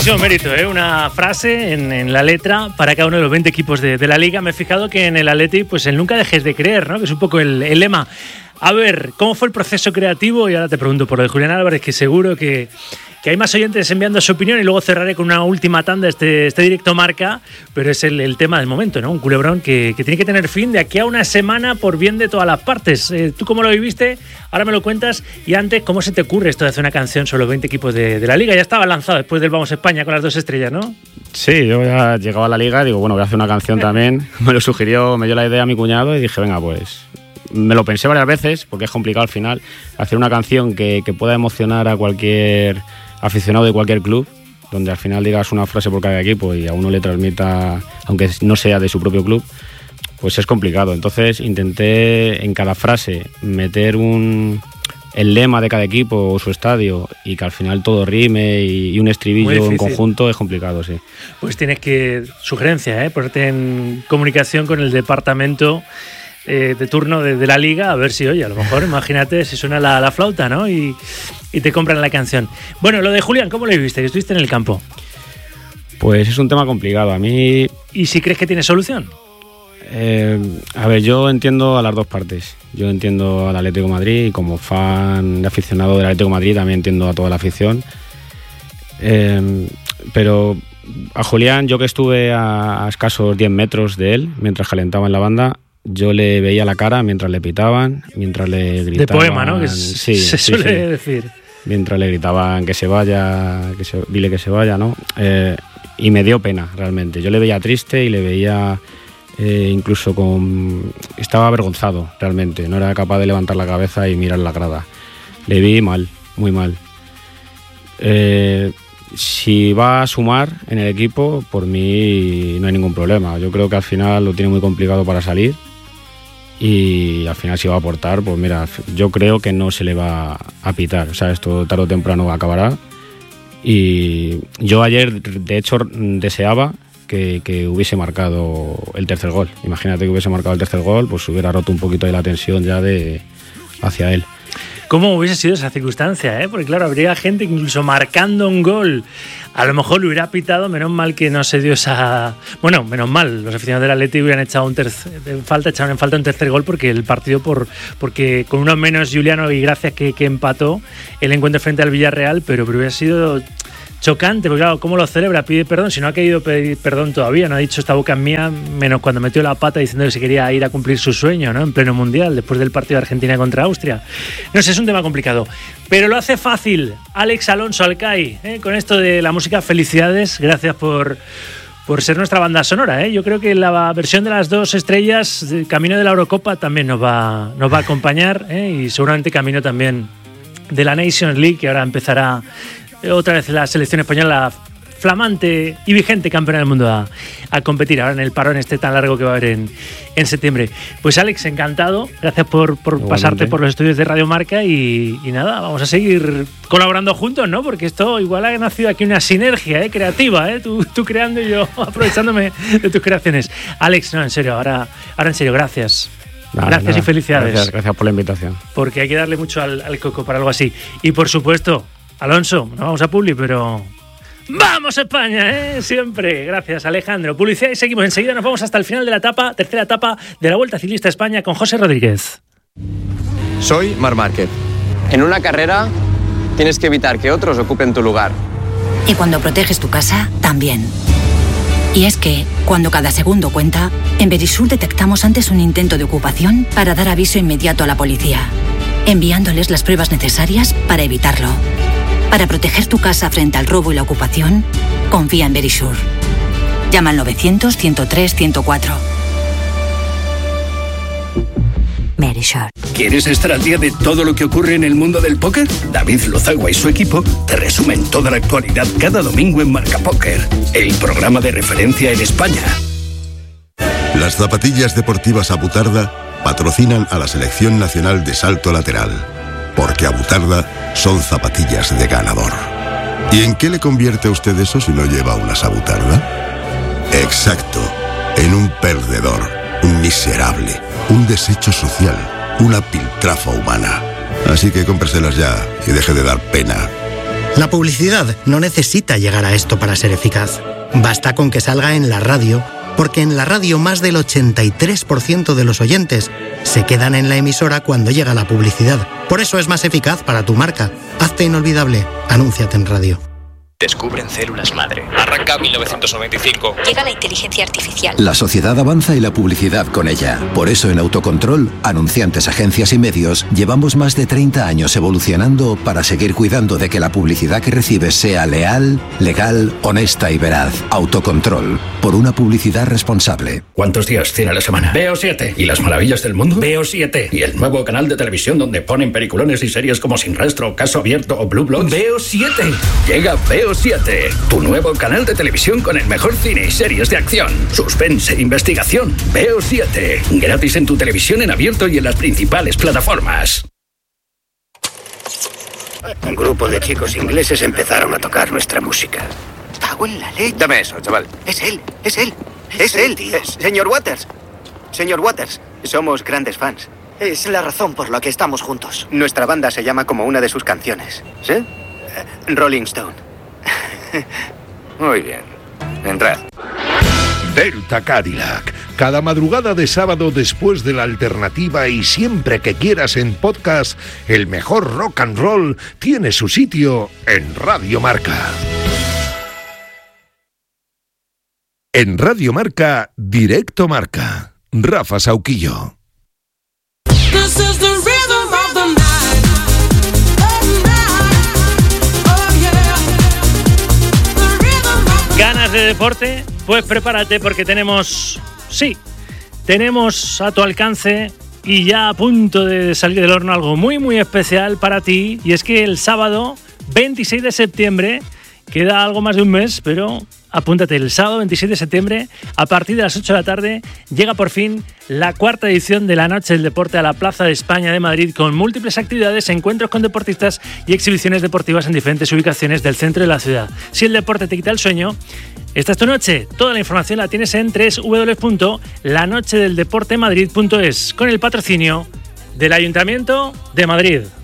muchísimo mérito, una frase en la letra para cada uno de los 20 equipos de la Liga. Me he fijado que en el Atleti, pues el nunca dejes de creer, ¿no? Que es un poco el lema. A ver, ¿cómo fue el proceso creativo? Y ahora te pregunto por lo de Julián Álvarez, que seguro que hay más oyentes enviando su opinión, y luego cerraré con una última tanda este directo Marca, pero es el tema del momento, ¿no? Un culebrón que tiene que tener fin de aquí a una semana por bien de todas las partes. ¿Tú cómo lo viviste? Ahora me lo cuentas. Y antes, ¿cómo se te ocurre esto de hacer una canción sobre los 20 equipos de la Liga? Ya estaba lanzado después del Vamos España con las 2 estrellas, ¿no? Sí, yo ya llegaba a la Liga y digo, bueno, voy a hacer una canción también. Me lo sugirió, me dio la idea a mi cuñado y dije, venga, pues... Me lo pensé varias veces, porque es complicado al final hacer una canción que pueda emocionar a cualquier aficionado de cualquier club, donde al final digas una frase por cada equipo y a uno le transmita, aunque no sea de su propio club, pues es complicado. Entonces intenté en cada frase meter el lema de cada equipo o su estadio, y que al final todo rime y un estribillo en conjunto es complicado, sí. Pues tienes que, sugerencia, ponerte en comunicación con el departamento de turno de la Liga, a ver si, oye, a lo mejor, imagínate si suena la flauta, ¿no? Y te compran la canción. Bueno, lo de Julián, ¿cómo lo viste? Que estuviste en el campo. Pues es un tema complicado, a mí... ¿Y si crees que tiene solución? A ver, yo entiendo a las dos partes. Yo entiendo al Atlético de Madrid, y como fan aficionado del Atlético de Madrid también entiendo a toda la afición. Pero a Julián, yo que estuve a escasos 10 metros de él mientras calentaba en la banda, yo le veía la cara mientras le pitaban, mientras le gritaban... De poema, ¿no? Que se suele decir. Mientras le gritaban que se vaya, dile que se vaya, ¿no? Y me dio pena, realmente. Yo le veía triste y le veía incluso estaba avergonzado, realmente. No era capaz de levantar la cabeza y mirar la grada. Le vi mal, muy mal. Si va a sumar en el equipo, por mí no hay ningún problema. Yo creo que al final lo tiene muy complicado para salir. Y al final, si va a aportar, pues mira, yo creo que no se le va a pitar. O sea, esto tarde o temprano acabará. Y yo ayer, de hecho, deseaba que hubiese marcado el tercer gol. Imagínate que hubiese marcado el tercer gol, pues hubiera roto un poquito de la tensión ya hacia él. ¿Cómo hubiese sido esa circunstancia? Porque claro, habría gente que incluso marcando un gol a lo mejor lo hubiera pitado. Menos mal que no se dio esa... Bueno, menos mal, los aficionados del Atleti hubieran echaron en falta un tercer gol, porque el partido, porque con uno menos Juliano y Gracias que empató el encuentro frente al Villarreal, pero hubiera sido chocante, porque claro, ¿cómo lo celebra? Pide perdón, si no ha querido pedir perdón todavía, no ha dicho esta boca es mía, menos cuando metió la pata diciendo que se quería ir a cumplir su sueño, ¿no? En pleno mundial, después del partido de Argentina contra Austria. No sé, es un tema complicado, pero lo hace fácil Alex Alonso Alcai, con esto de la música. Felicidades, gracias por ser nuestra banda sonora, Yo creo que la versión de las 2 estrellas, camino de la Eurocopa, también nos va a acompañar, y seguramente camino también de la Nations League, que ahora empezará otra vez la selección española, flamante y vigente campeona del mundo, a competir ahora en el parón tan largo que va a haber en septiembre. Pues Alex, encantado, gracias por pasarte por los estudios de Radio Marca, y nada, vamos a seguir colaborando juntos, ¿no? Porque esto igual ha nacido aquí una sinergia creativa, tú creando y yo aprovechándome de tus creaciones. Alex, no, en serio, ahora en serio, gracias. Gracias y felicidades. Gracias por la invitación. Porque hay que darle mucho al coco para algo así. Y por supuesto, Alonso, no vamos a Publi, pero ¡vamos España! Siempre. Gracias, Alejandro. Publicidad y seguimos. Enseguida nos vamos hasta el final de la tercera etapa de la Vuelta Ciclista a España con José Rodríguez. Soy Marc Márquez. En una carrera tienes que evitar que otros ocupen tu lugar. Y cuando proteges tu casa, también. Y es que, cuando cada segundo cuenta, en Verisur detectamos antes un intento de ocupación para dar aviso inmediato a la policía, enviándoles las pruebas necesarias para evitarlo. Para proteger tu casa frente al robo y la ocupación, confía en Verisur. Llama al 900-103-104. Verisur. ¿Quieres estar al día de todo lo que ocurre en el mundo del póker? David Lozagua y su equipo te resumen toda la actualidad cada domingo en Marca Póker, el programa de referencia en España. Las zapatillas deportivas Abutarda patrocinan a la Selección Nacional de Salto Lateral, porque Abutarda son zapatillas de ganador. ¿Y en qué le convierte a usted eso si no lleva unas Abutarda? Exacto, en un perdedor, un miserable, un desecho social, una piltrafa humana. Así que cómpreselas ya y deje de dar pena. La publicidad no necesita llegar a esto para ser eficaz. Basta con que salga en la radio, porque en la radio más del 83% de los oyentes se quedan en la emisora cuando llega la publicidad. Por eso es más eficaz para tu marca. Hazte inolvidable. Anúnciate en radio. Descubren células madre. Arranca 1995. Llega la inteligencia artificial. La sociedad avanza y la publicidad con ella. Por eso en Autocontrol, anunciantes, agencias y medios, llevamos más de 30 años evolucionando para seguir cuidando de que la publicidad que recibes sea leal, legal, honesta y veraz. Autocontrol. Por una publicidad responsable. ¿Cuántos días tiene la semana? Veo 7. ¿Y las maravillas del mundo? Veo 7. ¿Y el nuevo canal de televisión donde ponen peliculones y series como Sin Rastro, Caso Abierto o Blue Bloods? Veo 7. Llega Veo 7, tu nuevo canal de televisión con el mejor cine y series de acción, suspense e investigación. Veo 7, gratis en tu televisión en abierto y en las principales plataformas. Un grupo de chicos ingleses empezaron a tocar nuestra música. ¡Cago en la leche! Dame eso, chaval. Es él, tío. Señor Waters, somos grandes fans. Es la razón por la que estamos juntos. Nuestra banda se llama como una de sus canciones. ¿Sí? Rolling Stone. Muy bien. Entrad. Delta Cadillac. Cada madrugada de sábado después de la alternativa y siempre que quieras en podcast, el mejor rock and roll tiene su sitio en Radio Marca. En Radio Marca, Directo Marca. Rafa Sauquillo. ¿Ganas de deporte? Pues prepárate porque tenemos a tu alcance y ya a punto de salir del horno algo muy muy especial para ti, y es que el sábado 26 de septiembre, queda algo más de un mes, pero apúntate, el sábado 26 de septiembre, a partir de las 8 de la tarde, llega por fin la 4ª edición de la Noche del Deporte a la Plaza de España de Madrid, con múltiples actividades, encuentros con deportistas y exhibiciones deportivas en diferentes ubicaciones del centro de la ciudad. Si el deporte te quita el sueño, esta es tu noche. Toda la información la tienes en www.lanochedeldeportemadrid.es, con el patrocinio del Ayuntamiento de Madrid.